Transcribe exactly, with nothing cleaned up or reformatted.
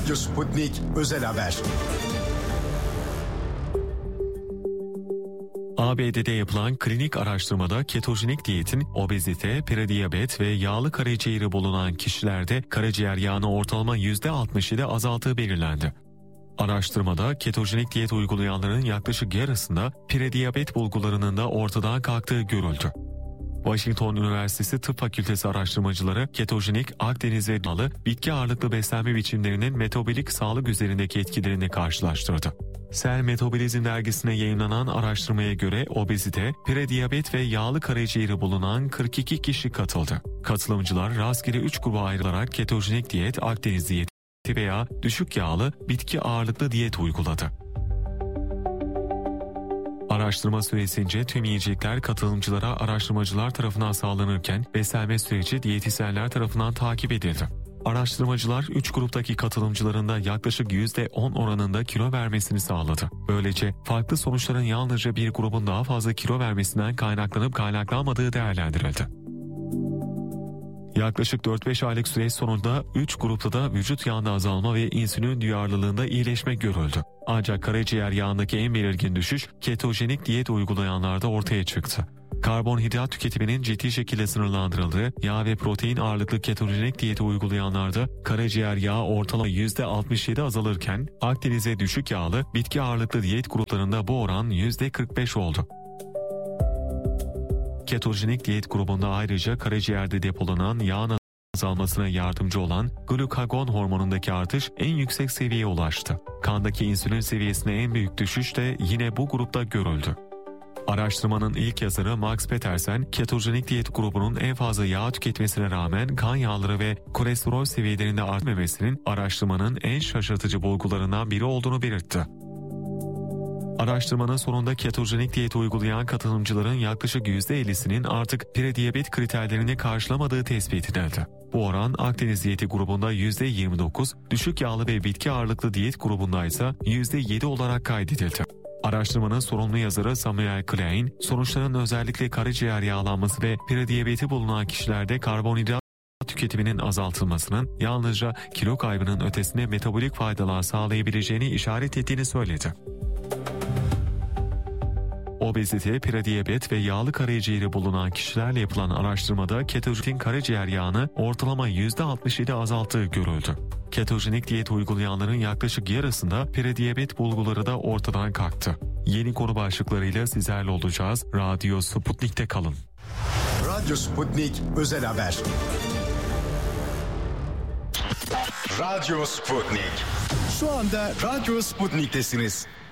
Radyo Sputnik Özel Haber. A B D'de yapılan klinik araştırmada ketojenik diyetin obezite, prediyabet ve yağlı karaciğeri bulunan kişilerde karaciğer yağını ortalama yüzde altmış yedi azalttığı belirlendi. Araştırmada ketojenik diyet uygulayanların yaklaşık yarısında prediyabet bulgularının da ortadan kalktığı görüldü. Washington Üniversitesi Tıp Fakültesi araştırmacıları ketojenik, Akdeniz ve yağlı bitki ağırlıklı beslenme biçimlerinin metabolik sağlık üzerindeki etkilerini karşılaştırdı. Cell Metabolism dergisine yayınlanan araştırmaya göre obezite, prediyabet ve yağlı karaciğeri bulunan kırk iki kişi katıldı. Katılımcılar rastgele üç gruba ayrılarak ketojenik diyet, Akdeniz diyeti veya düşük yağlı bitki ağırlıklı diyet uyguladı. Araştırma süresince tüm yiyecekler katılımcılara araştırmacılar tarafından sağlanırken beslenme süreci diyetisyenler tarafından takip edildi. Araştırmacılar üç gruptaki katılımcıların da yaklaşık yüzde on oranında kilo vermesini sağladı. Böylece farklı sonuçların yalnızca bir grubun daha fazla kilo vermesinden kaynaklanıp kaynaklanmadığı değerlendirildi. Yaklaşık dört beş aylık süreç sonunda üç grupta da vücut yağında azalma ve insülin duyarlılığında iyileşme görüldü. Ancak karaciğer yağındaki en belirgin düşüş ketojenik diyet uygulayanlarda ortaya çıktı. Karbonhidrat tüketiminin ciddi şekilde sınırlandırıldığı yağ ve protein ağırlıklı ketojenik diyeti uygulayanlarda karaciğer yağı ortalama yüzde altmış yedi azalırken Akdeniz'e düşük yağlı bitki ağırlıklı diyet gruplarında bu oran yüzde kırk beş oldu. Ketojenik diyet grubunda ayrıca karaciğerde depolanan yağın azalmasına yardımcı olan glukagon hormonundaki artış en yüksek seviyeye ulaştı. Kandaki insülin seviyesine en büyük düşüş de yine bu grupta görüldü. Araştırmanın ilk yazarı Max Petersen, ketojenik diyet grubunun en fazla yağ tüketmesine rağmen kan yağları ve kolesterol seviyelerinde artmamasının araştırmanın en şaşırtıcı bulgularından biri olduğunu belirtti. Araştırmanın sonunda ketojenik diyet uygulayan katılımcıların yaklaşık yüzde ellisinin artık prediyabet kriterlerini karşılamadığı tespit edildi. Bu oran Akdeniz diyeti grubunda yüzde yirmi dokuz, düşük yağlı ve bitki ağırlıklı diyet grubunda ise yüzde yedi olarak kaydedildi. Araştırmanın sorumlu yazarı Samuel Klein, sonuçların özellikle karaciğer yağlanması ve prediyabeti bulunan kişilerde karbonhidrat tüketiminin azaltılmasının yalnızca kilo kaybının ötesine metabolik faydalar sağlayabileceğini işaret ettiğini söyledi. Obezite, prediyabet ve yağlı karaciğeri bulunan kişilerle yapılan araştırmada ketojenik karaciğer yağını ortalama yüzde altmış yedi azalttığı görüldü. Ketojenik diyet uygulayanların yaklaşık yarısında prediyabet bulguları da ortadan kalktı. Yeni konu başlıklarıyla sizlerle olacağız. Radyo Sputnik'te kalın. Radyo Sputnik Özel Haber. Radyo Sputnik. Şu anda Radyo Sputnik'tesiniz.